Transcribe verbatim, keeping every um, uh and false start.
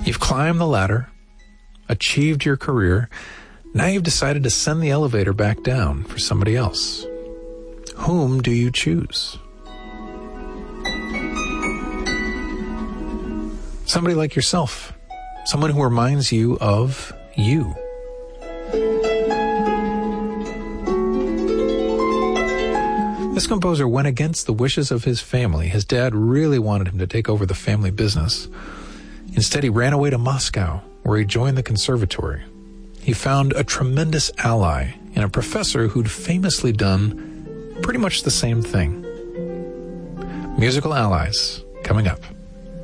You've climbed the ladder, achieved your career. Now you've decided to send the elevator back down for somebody else. Whom do you choose? Somebody like yourself. Someone who reminds you of you. This composer went against the wishes of his family. His dad really wanted him to take over the family business. Instead, he ran away to Moscow, where he joined the conservatory. He found a tremendous ally in a professor who'd famously done pretty much the same thing. Musical Allies, coming up.